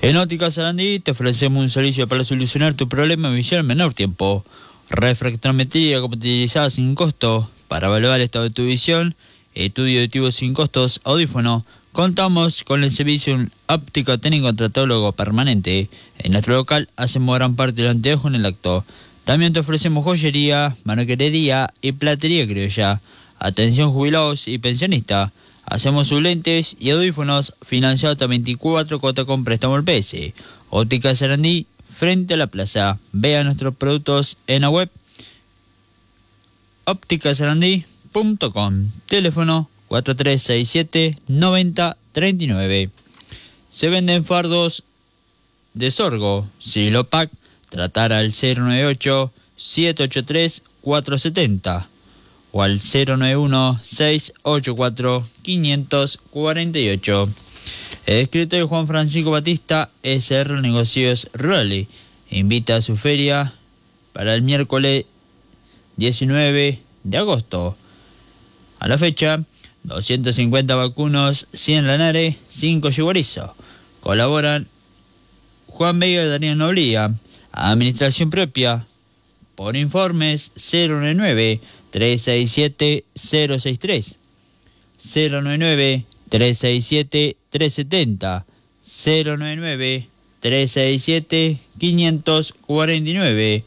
En Óptica Sarandí te ofrecemos un servicio para solucionar tu problema de visión en menor tiempo. Refractometría computarizada sin costo para evaluar el estado de tu visión, estudio auditivo sin costos, audífono. Contamos con el servicio óptico técnico tratólogo permanente. En nuestro local hacemos gran parte del anteojo en el acto. También te ofrecemos joyería, manuquerería y platería criolla. Atención jubilados y pensionistas. Hacemos sus lentes y audífonos financiados hasta 24 cuotas con préstamo al PS. Óptica Sarandí, frente a la plaza. Vea nuestros productos en la web ópticasarandí.com. Teléfono 4367-9039. Se venden fardos de sorgo. Silopac, tratar al 098-783-470 o al 091-684-548. El escritor Juan Francisco Batista, SR Negocios Rurales, invita a su feria para el miércoles 19 de agosto. A la fecha, 250 vacunos, 100 lanares, 5 yiguarizos. Colaboran Juan Vega y Daniel Noblía. Administración propia. Por informes 099-367-063, 099-367-370, 099-367-549,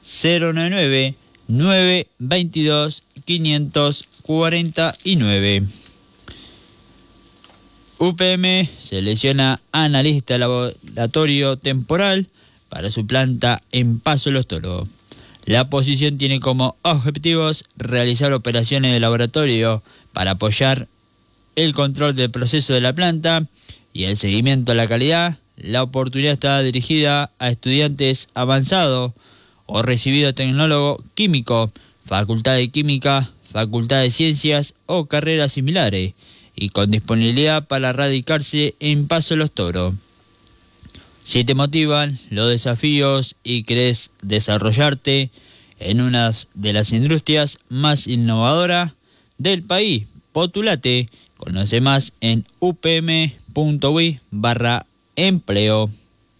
099-922-549. UPM selecciona analista laboratorio temporal para su planta en Paso Los Toros. La posición tiene como objetivos realizar operaciones de laboratorio para apoyar el control del proceso de la planta y el seguimiento a la calidad. La oportunidad está dirigida a estudiantes avanzados o recibido tecnólogo químico, facultad de química, facultad de ciencias o carreras similares, y con disponibilidad para radicarse en Paso Los Toros. Si te motivan los desafíos y querés desarrollarte en una de las industrias más innovadoras del país, postulate. Conoce más en upm.ui/empleo.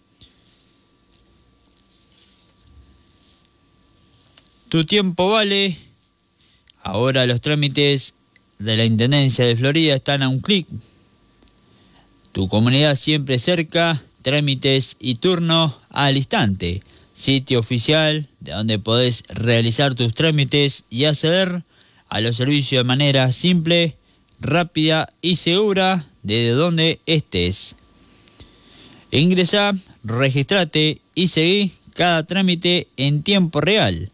Tu tiempo vale. Ahora los trámites de la Intendencia de Florida están a un clic. Tu comunidad siempre cerca. Trámites y turno al instante. Sitio oficial de donde podés realizar tus trámites y acceder a los servicios de manera simple, rápida y segura desde donde estés. Ingresá, registrate y seguí cada trámite en tiempo real.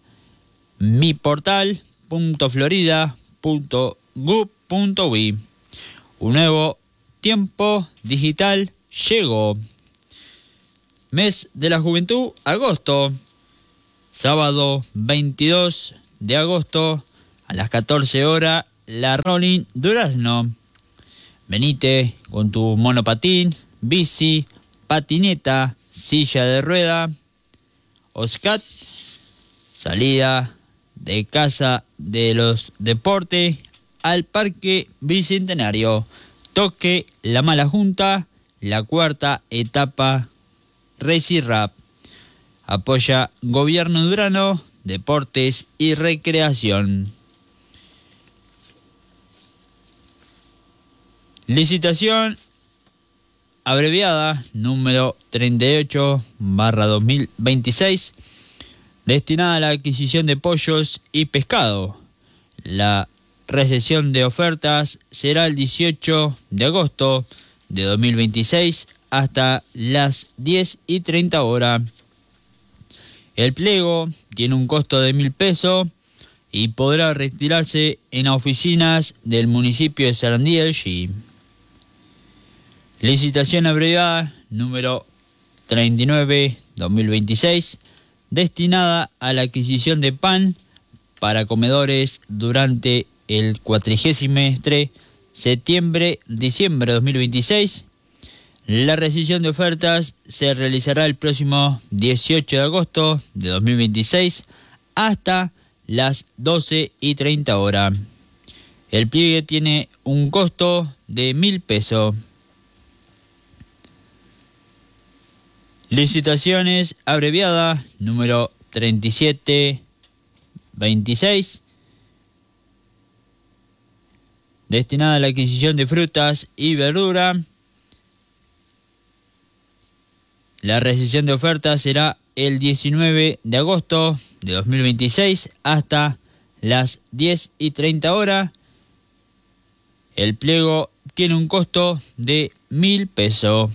miportal.florida.gov.uy. Un nuevo tiempo digital llegó. Mes de la Juventud, agosto. Sábado 22 de agosto a las 14 horas, la Rolling Durazno. Venite con tu monopatín, bici, patineta, silla de rueda, Oscat. Salida de Casa de los Deportes al Parque Bicentenario. Toque La Mala Junta, la cuarta etapa Reci Rap. Apoya Gobierno Durazno, Deportes y Recreación. Licitación abreviada número 38/2026, destinada a la adquisición de pollos y pescado. La recepción de ofertas será el 18 de agosto de 2026 hasta las 10:30 horas. El pliego tiene un costo de 1.000 pesos y podrá retirarse en las oficinas del municipio de Sarandí del G. Licitación abreviada número 39/2026, destinada a la adquisición de pan para comedores durante el cuatrimestre septiembre-diciembre de 2026. La rescisión de ofertas se realizará el próximo 18 de agosto de 2026 hasta las 12:30 horas. El pliegue tiene un costo de 1.000 pesos. Licitaciones abreviada número 3726, destinada a la adquisición de frutas y verdura. La recepción de ofertas será el 19 de agosto de 2026 hasta las 10:30 horas. El pliego tiene un costo de 1.000 pesos.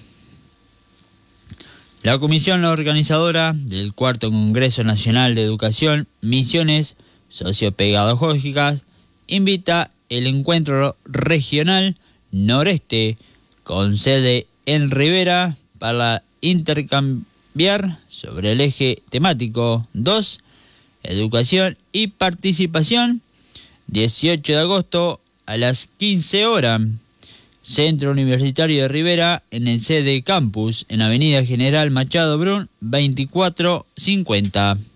La comisión organizadora del Cuarto Congreso Nacional de Educación, Misiones Sociopedagógicas invita el encuentro regional noreste con sede en Rivera para intercambiar sobre el eje temático 2, educación y participación, 18 de agosto a las 15 horas. Centro Universitario de Rivera, en el sede Campus, en Avenida General Machado Brun, 2450.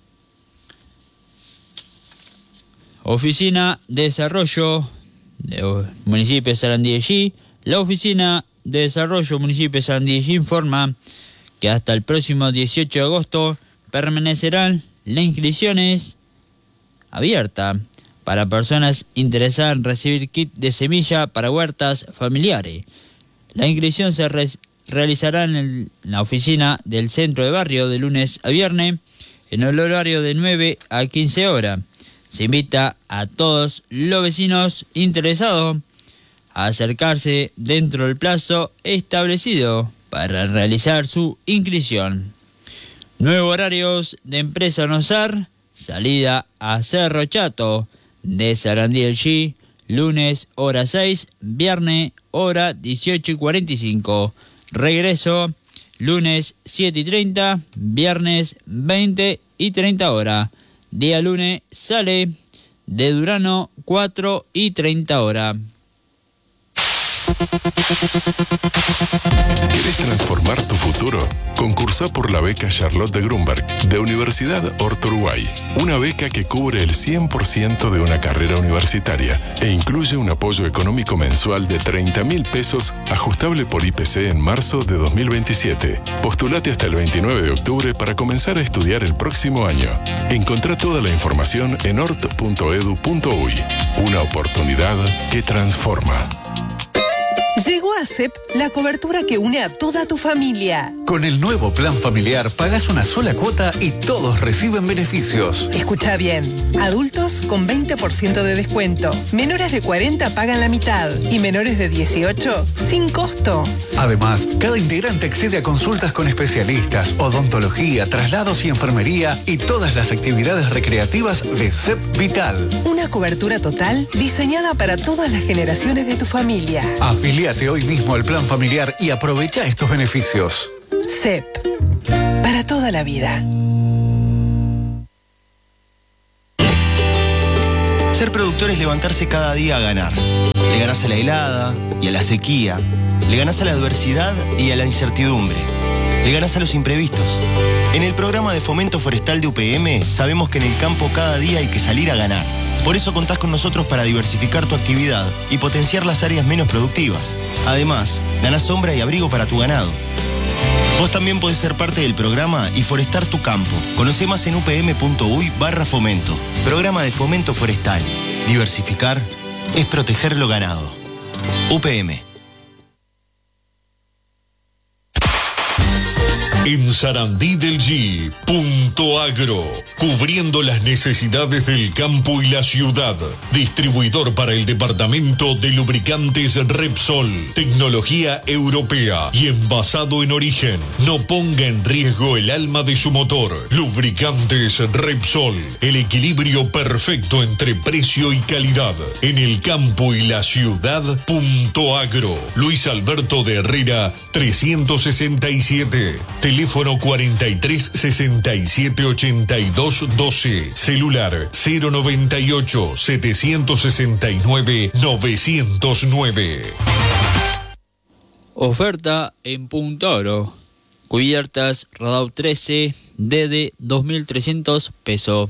Oficina de Desarrollo del municipio de Sarandí. La Oficina de Desarrollo municipio de Sarandí informa que hasta el próximo 18 de agosto permanecerán las inscripciones abiertas para personas interesadas en recibir kit de semilla para huertas familiares. La inscripción se realizará en la oficina del centro de barrio de lunes a viernes en el horario de 9 a 15 horas. Se invita a todos los vecinos interesados a acercarse dentro del plazo establecido para realizar su inscripción. Nuevos horarios de Empresa Nosar, salida a Cerro Chato de Sarandí del G, lunes hora 6, viernes hora 18:45. Regreso lunes 7:30, viernes 20:30 horas. Día lunes sale de Durano 4:30 horas. ¿Querés transformar tu futuro? Concursá por la beca Charlotte de Grunberg de Universidad Horto Uruguay. Una beca que cubre el 100% de una carrera universitaria e incluye un apoyo económico mensual de 30.000 pesos ajustable por IPC en marzo de 2027. Postulate hasta el 29 de octubre para comenzar a estudiar el próximo año. Encontrá toda la información en hort.edu.uy. Una oportunidad que transforma. Llegó a CEP la cobertura que une a toda tu familia. Con el nuevo plan familiar pagas una sola cuota y todos reciben beneficios. Escucha bien, adultos con 20% de descuento, menores de 40 pagan la mitad y menores de 18 sin costo. Además, cada integrante accede a consultas con especialistas, odontología, traslados y enfermería y todas las actividades recreativas de CEP Vital. Una cobertura total diseñada para todas las generaciones de tu familia. Afiliate hoy mismo al plan familiar y aprovecha estos beneficios. CEP, para toda la vida. Ser productor es levantarse cada día a ganar. Le ganás a la helada y a la sequía. Le ganás a la adversidad y a la incertidumbre. Le ganás a los imprevistos. En el programa de fomento forestal de UPM sabemos que en el campo cada día hay que salir a ganar. Por eso contás con nosotros para diversificar tu actividad y potenciar las áreas menos productivas. Además, ganás sombra y abrigo para tu ganado. Vos también podés ser parte del programa y forestar tu campo. Conoce más en upm.uy/fomento. Programa de fomento forestal. Diversificar es proteger lo ganado. UPM. En Sarandí del G, Punto Agro, cubriendo las necesidades del campo y la ciudad. Distribuidor para el departamento de lubricantes Repsol, tecnología europea y envasado en origen. No ponga en riesgo el alma de su motor. Lubricantes Repsol, el equilibrio perfecto entre precio y calidad. En el campo y la ciudad, Punto Agro. Luis Alberto de Herrera, 367. Teléfono 43 67 82 12. Celular 098 769 909. Oferta en Punto Agro. Cubiertas Radau 13 DD 2.300 pesos.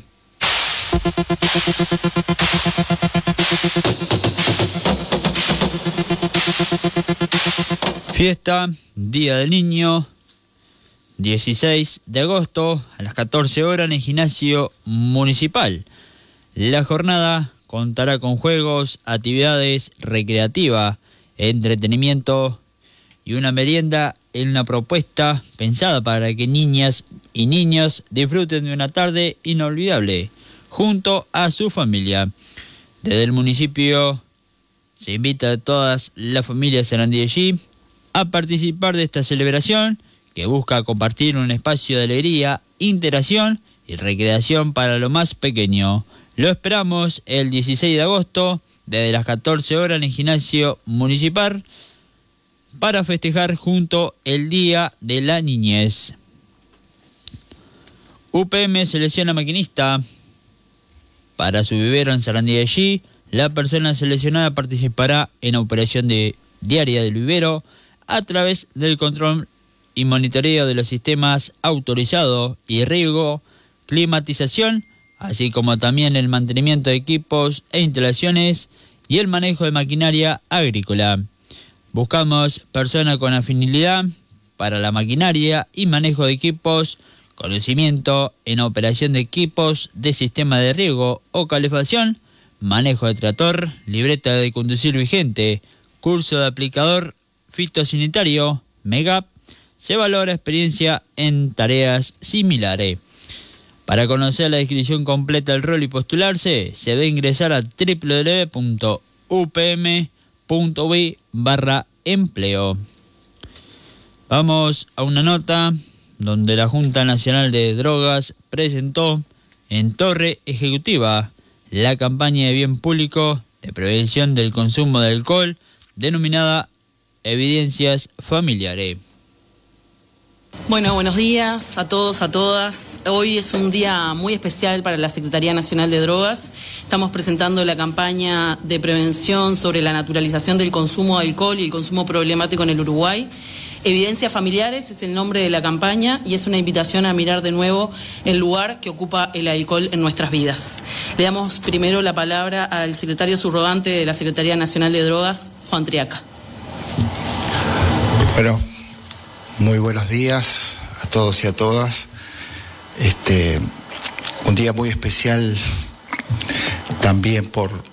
Fiesta, Día del Niño, 16 de agosto a las 14 horas en el gimnasio municipal. La jornada contará con juegos, actividades recreativas, entretenimiento y una merienda en una propuesta pensada para que niñas y niños disfruten de una tarde inolvidable junto a su familia. Desde el municipio se invita a todas las familias sarandí a participar de esta celebración que busca compartir un espacio de alegría, interacción y recreación para lo más pequeño. Lo esperamos el 16 de agosto desde las 14 horas en el gimnasio municipal para festejar junto el Día de la Niñez. UPM selecciona maquinista para su vivero en Sarandí de Allí. La persona seleccionada participará en la operación diaria del vivero a través del control y monitoreo de los sistemas autorizados y riego, climatización, así como también el mantenimiento de equipos e instalaciones y el manejo de maquinaria agrícola. Buscamos personas con afinidad para la maquinaria y manejo de equipos, conocimiento en operación de equipos de sistema de riego o calefacción, manejo de tractor, libreta de conducir vigente, curso de aplicador fitosanitario, MEGAP. Se valora experiencia en tareas similares. Para conocer la descripción completa del rol y postularse, se debe ingresar a www.upm.uy/empleo. Vamos a una nota donde la Junta Nacional de Drogas presentó en Torre Ejecutiva la campaña de bien público de prevención del consumo de alcohol denominada Evidencias Familiares. Bueno, buenos días a todos, a todas. Hoy es un día muy especial para la Secretaría Nacional de Drogas. Estamos presentando la campaña de prevención sobre la naturalización del consumo de alcohol y el consumo problemático en el Uruguay. Evidencias Familiares es el nombre de la campaña y es una invitación a mirar de nuevo el lugar que ocupa el alcohol en nuestras vidas. Le damos primero la palabra al secretario subrogante de la Secretaría Nacional de Drogas, Juan Triaca. Bueno, muy buenos días a todos y a todas. Un día muy especial también porque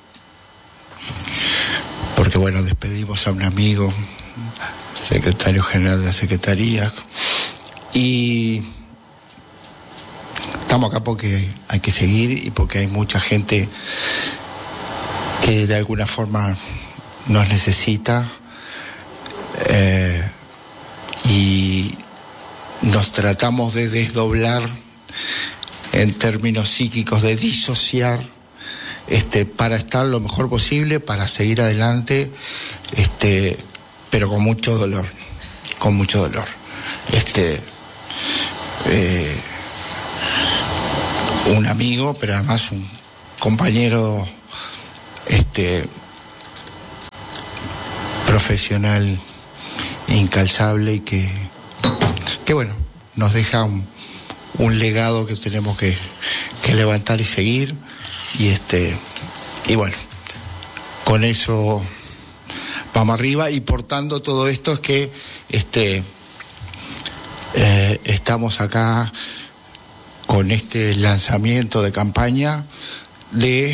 bueno, despedimos a un amigo, secretario general de la Secretaría, y estamos acá porque hay que seguir y porque hay mucha gente que de alguna forma nos necesita. Y nos tratamos de desdoblar en términos psíquicos, de disociar, para estar lo mejor posible, para seguir adelante, pero con mucho dolor, un amigo, pero además un compañero, profesional incalzable y que bueno, nos deja un legado que tenemos que levantar y seguir, y bueno, con eso vamos arriba. Y portando todo esto es que estamos acá con este lanzamiento de campaña de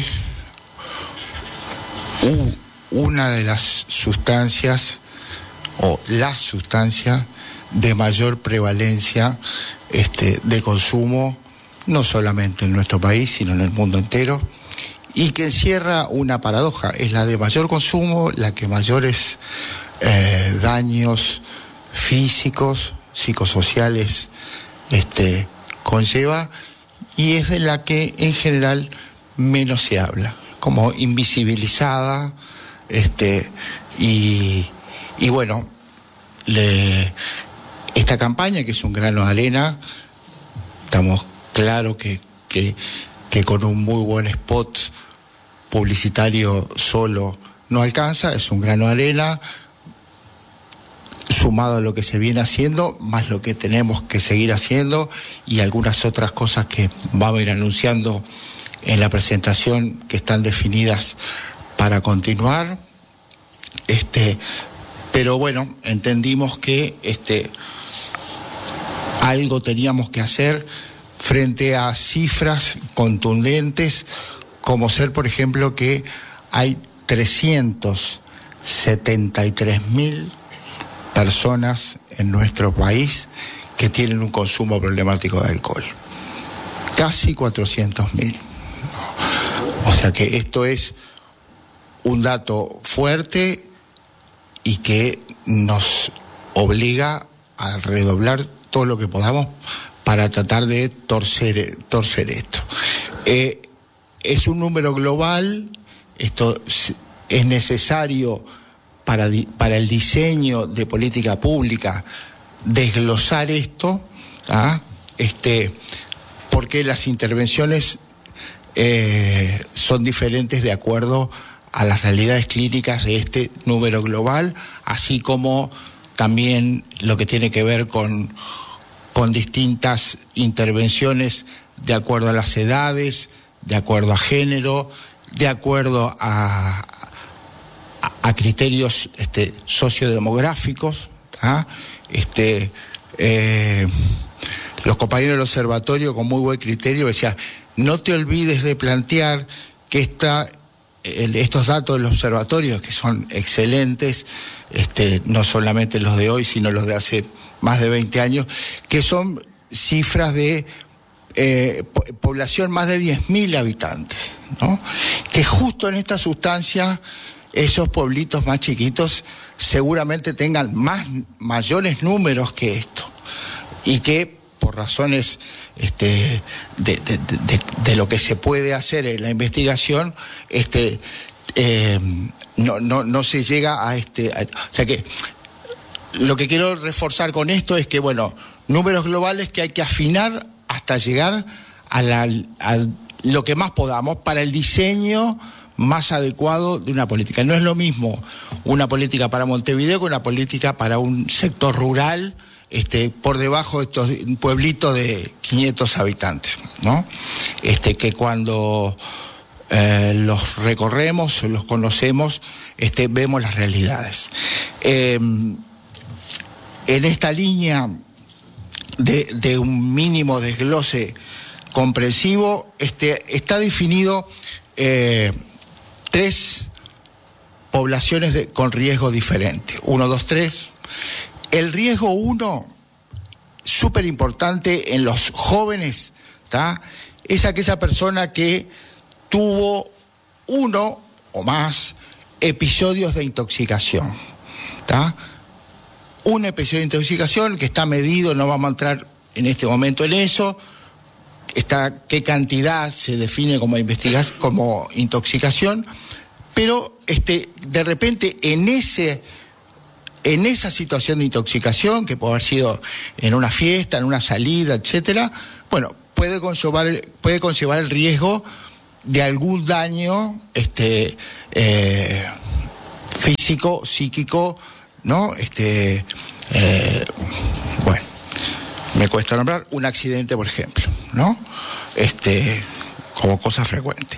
una de las sustancias o la sustancia de mayor prevalencia de consumo, no solamente en nuestro país, sino en el mundo entero, y que encierra una paradoja: es la de mayor consumo, la que mayores daños físicos, psicosociales conlleva, y es de la que en general menos se habla, como invisibilizada, y bueno, esta campaña, que es un grano de arena, estamos claros que con un muy buen spot publicitario solo no alcanza, es un grano de arena sumado a lo que se viene haciendo, más lo que tenemos que seguir haciendo y algunas otras cosas que vamos a ir anunciando en la presentación, que están definidas para continuar. Pero bueno, entendimos que algo teníamos que hacer frente a cifras contundentes, como ser, por ejemplo, que hay 373.000 personas en nuestro país que tienen un consumo problemático de alcohol. Casi 400.000. O sea que esto es un dato fuerte y que nos obliga a redoblar todo lo que podamos para tratar de torcer esto. Es un número global, esto es necesario para el diseño de política pública desglosar esto, porque las intervenciones son diferentes de acuerdo a las realidades clínicas de este número global, así como también lo que tiene que ver con distintas intervenciones de acuerdo a las edades, de acuerdo a género, de acuerdo a criterios sociodemográficos. Los compañeros del observatorio, con muy buen criterio, decían: no te olvides de plantear que estos datos del observatorio, que son excelentes, no solamente los de hoy, sino los de hace más de 20 años, que son cifras de población más de 10.000 habitantes, ¿no? Que justo en esta sustancia, esos pueblitos más chiquitos seguramente tengan mayores números que esto, y que por razones de lo que se puede hacer en la investigación, no se llega a o sea que lo que quiero reforzar con esto es que, bueno, números globales que hay que afinar hasta llegar a lo que más podamos para el diseño más adecuado de una política. No es lo mismo una política para Montevideo que una política para un sector rural, por debajo de estos pueblitos de 500 habitantes, ¿no? Que cuando los recorremos, los conocemos, vemos las realidades. En esta línea de un mínimo desglose comprensivo, está definido 3 poblaciones con riesgo diferente. 1, 2, 3. El riesgo 1, súper importante en los jóvenes, es aquella persona que tuvo 1 o más episodios de intoxicación. Un episodio de intoxicación que está medido, no vamos a entrar en este momento en eso, qué cantidad se define como intoxicación, pero de repente en esa situación de intoxicación, que puede haber sido en una fiesta, en una salida, etcétera, bueno, puede conllevar el riesgo de algún daño físico, psíquico, ¿no? Bueno, me cuesta nombrar un accidente, por ejemplo, ¿no? Como cosa frecuente.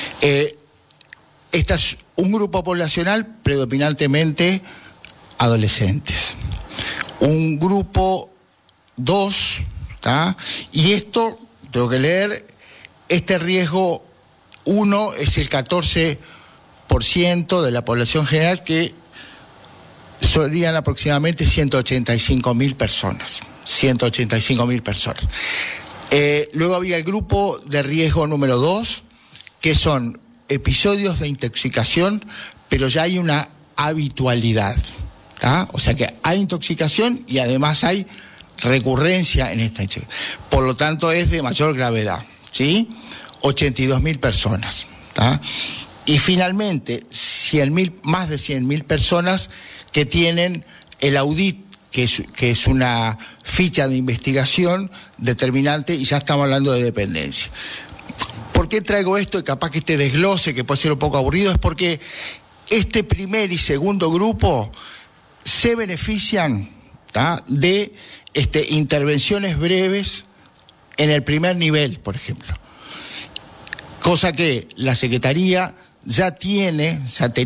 Este es un grupo poblacional predominantemente adolescentes. Un grupo 2, y esto, tengo que leer, este riesgo 1 es el 14% de la población general, que serían aproximadamente 185.000 personas. 185.000 personas. Luego había el grupo de riesgo número 2, que son episodios de intoxicación, pero ya hay una habitualidad. O sea que hay intoxicación y además hay recurrencia en esta intoxicación. Por lo tanto, es de mayor gravedad, ¿sí? 82.000 personas. Y finalmente, más de 100.000 personas que tienen el AUDIT, que es una ficha de investigación determinante, y ya estamos hablando de dependencia. ¿Por qué traigo esto? Y capaz que este desglose, que puede ser un poco aburrido, es porque este primer y segundo grupo se benefician de intervenciones breves en el primer nivel, por ejemplo. Cosa que la Secretaría ya tiene,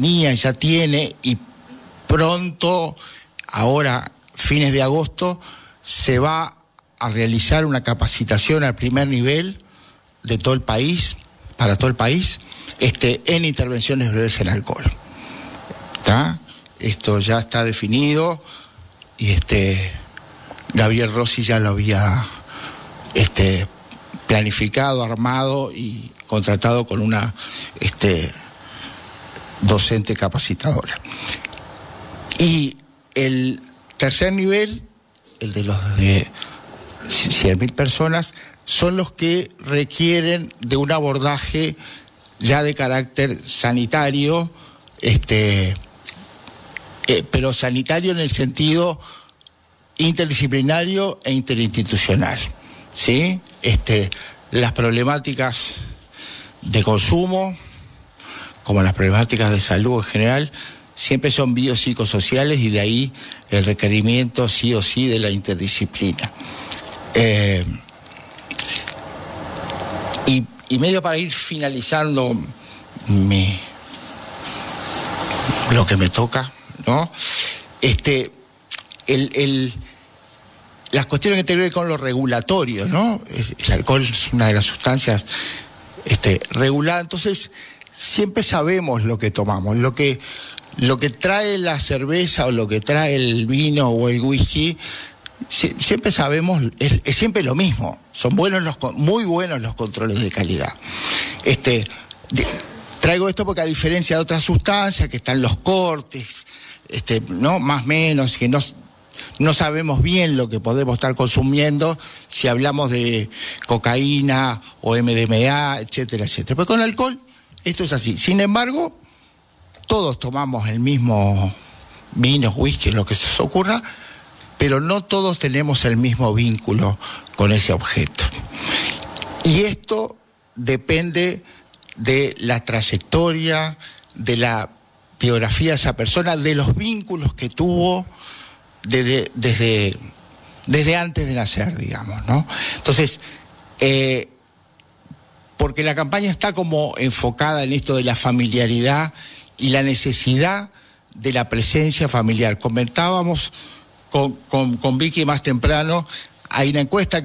y pronto, ahora, fines de agosto, se va a realizar una capacitación al primer nivel de todo el país, para todo el país, en intervenciones breves en alcohol. ¿Está? Esto ya está definido y Gabriel Rossi ya lo había planificado, armado y contratado con una docente capacitadora. Y el tercer nivel, el de los de 100.000 personas, son los que requieren de un abordaje ya de carácter sanitario, pero sanitario en el sentido interdisciplinario e interinstitucional, ¿sí? Las problemáticas de consumo, como las problemáticas de salud en general, siempre son biopsicosociales y de ahí el requerimiento sí o sí de la interdisciplina. Y medio para ir finalizando lo que me toca, ¿no? Las cuestiones que tienen que ver con lo regulatorio, ¿no? El alcohol es una de las sustancias regulada, entonces siempre sabemos lo que tomamos, lo que trae la cerveza o lo que trae el vino o el whisky, siempre sabemos, es siempre lo mismo, son muy buenos los controles de calidad. Traigo esto porque a diferencia de otras sustancias que están los cortes, no más o menos, que no sabemos bien lo que podemos estar consumiendo si hablamos de cocaína o MDMA, etcétera, etcétera. Pero con alcohol esto es así. Sin embargo, todos tomamos el mismo vino, whisky, lo que se os ocurra, pero no todos tenemos el mismo vínculo con ese objeto. Y esto depende de la trayectoria, de la biografía de esa persona, de los vínculos que tuvo desde antes de nacer, digamos, ¿no? Entonces, porque la campaña está como enfocada en esto de la familiaridad y la necesidad de la presencia familiar. Comentábamos con Vicky más temprano, hay una encuesta,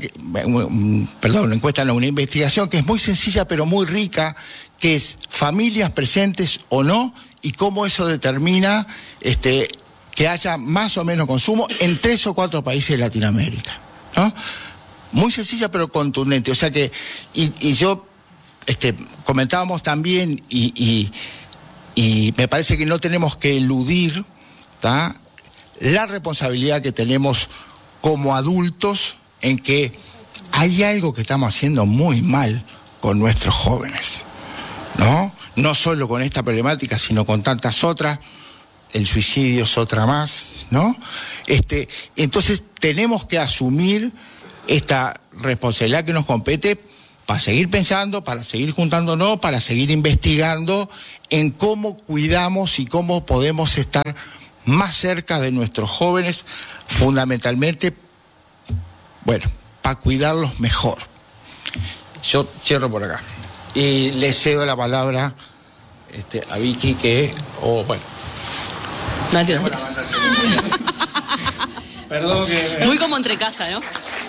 una investigación que es muy sencilla pero muy rica, que es familias presentes o no, y cómo eso determina que haya más o menos consumo en 3 o 4 países de Latinoamérica, ¿no? Muy sencilla pero contundente. O sea que, y yo comentábamos también, y me parece que no tenemos que eludir, ¿tá?, la responsabilidad que tenemos como adultos en que hay algo que estamos haciendo muy mal con nuestros jóvenes, ¿no? No solo con esta problemática, sino con tantas otras. El suicidio es otra más, ¿no? Entonces tenemos que asumir esta responsabilidad que nos compete para seguir pensando, para seguir juntándonos, para seguir investigando en cómo cuidamos y cómo podemos estar más cerca de nuestros jóvenes, fundamentalmente, bueno, para cuidarlos mejor. Yo cierro por acá y le cedo la palabra a Vicky, que, bueno. Perdón que... Muy como entre casa, ¿no?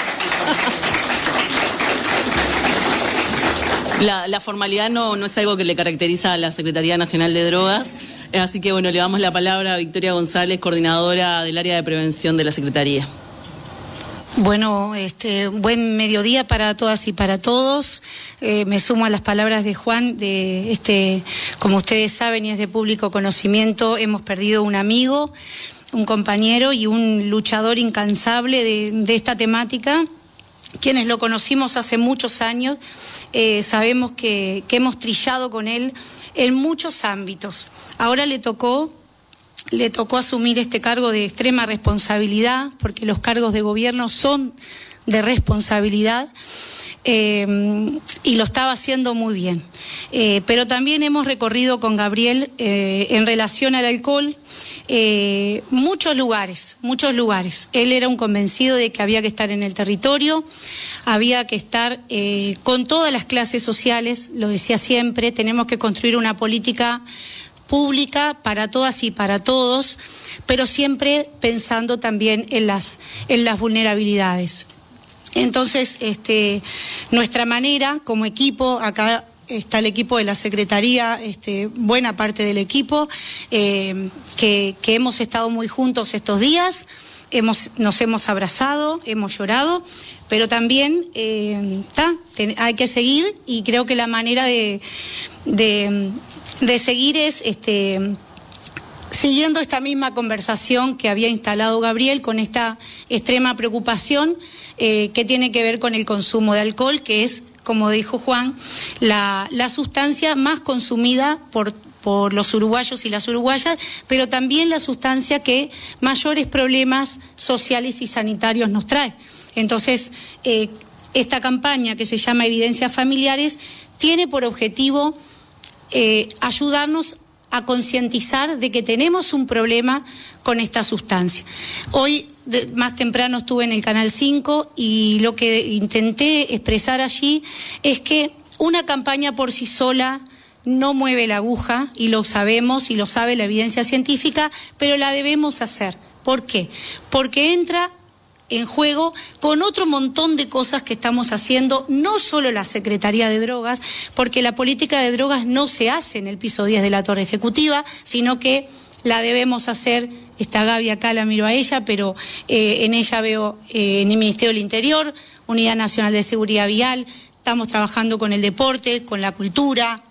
La formalidad no es algo que le caracteriza a la Secretaría Nacional de Drogas, así que bueno, le damos la palabra a Victoria González, coordinadora del área de prevención de la Secretaría. Bueno, buen mediodía para todas y para todos. Me sumo a las palabras de Juan. Como ustedes saben y es de público conocimiento, hemos perdido un amigo, un compañero y un luchador incansable de esta temática. Quienes lo conocimos hace muchos años, sabemos que hemos trillado con él en muchos ámbitos. Ahora le tocó asumir este cargo de extrema responsabilidad, porque los cargos de gobierno son de responsabilidad, y lo estaba haciendo muy bien. Pero también hemos recorrido con Gabriel, en relación al alcohol, muchos lugares. Él era un convencido de que había que estar en el territorio, había que estar con todas las clases sociales, lo decía siempre, tenemos que construir una política pública para todas y para todos, pero siempre pensando también en las vulnerabilidades. Entonces, nuestra manera como equipo, acá está el equipo de la Secretaría, buena parte del equipo, que hemos estado muy juntos estos días, nos hemos abrazado, hemos llorado, pero también hay que seguir, y creo que la manera de seguir es siguiendo esta misma conversación que había instalado Gabriel, con esta extrema preocupación que tiene que ver con el consumo de alcohol, que es, como dijo Juan, la sustancia más consumida por los uruguayos y las uruguayas, pero también la sustancia que mayores problemas sociales y sanitarios nos trae. Entonces, esta campaña, que se llama Evidencias Familiares, tiene por objetivo ayudarnos a concientizar de que tenemos un problema con esta sustancia. Hoy, más temprano, estuve en el Canal 5 y lo que intenté expresar allí es que una campaña por sí sola no mueve la aguja, y lo sabemos y lo sabe la evidencia científica, pero la debemos hacer. ¿Por qué? Porque entra en juego con otro montón de cosas que estamos haciendo, no solo la Secretaría de Drogas, porque la política de drogas no se hace en el piso 10 de la Torre Ejecutiva, sino que la debemos hacer, está Gaby acá, la miro a ella, pero en ella veo en el Ministerio del Interior, Unidad Nacional de Seguridad Vial, estamos trabajando con el deporte, con la cultura,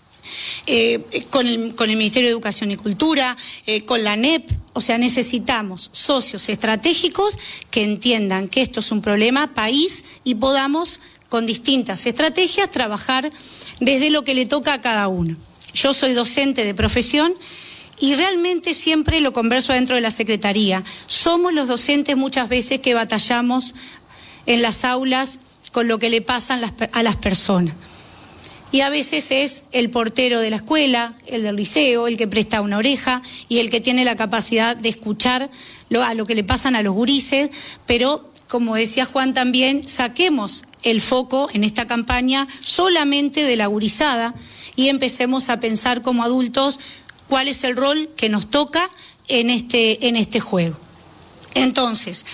con el Ministerio de Educación y Cultura, con la ANEP. O sea, necesitamos socios estratégicos que entiendan que esto es un problema país y podamos, con distintas estrategias, trabajar desde lo que le toca a cada uno. Yo soy docente de profesión y realmente siempre lo converso dentro de la Secretaría. Somos los docentes muchas veces que batallamos en las aulas con lo que le pasa a las personas. Y a veces es el portero de la escuela, el del liceo, el que presta una oreja y el que tiene la capacidad de escuchar a lo que le pasan a los gurises, pero, como decía Juan también, saquemos el foco en esta campaña solamente de la gurizada y empecemos a pensar como adultos cuál es el rol que nos toca en este juego. Entonces,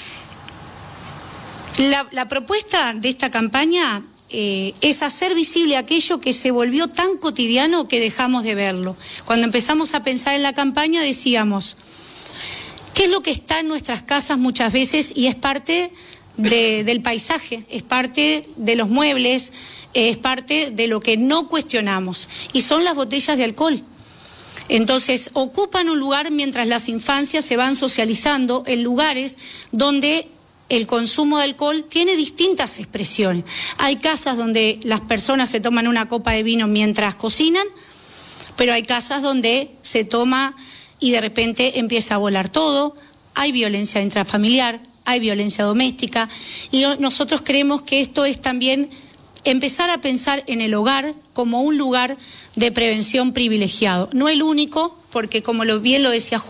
la propuesta de esta campaña es hacer visible aquello que se volvió tan cotidiano que dejamos de verlo. Cuando empezamos a pensar en la campaña decíamos, ¿qué es lo que está en nuestras casas muchas veces y es parte del paisaje, es parte de los muebles, es parte de lo que no cuestionamos? Y son las botellas de alcohol. Entonces, ocupan un lugar mientras las infancias se van socializando en lugares donde el consumo de alcohol tiene distintas expresiones. Hay casas donde las personas se toman una copa de vino mientras cocinan, pero hay casas donde se toma y de repente empieza a volar todo, hay violencia intrafamiliar, hay violencia doméstica, y nosotros creemos que esto es también empezar a pensar en el hogar como un lugar de prevención privilegiado. No el único, porque como bien lo decía Juan,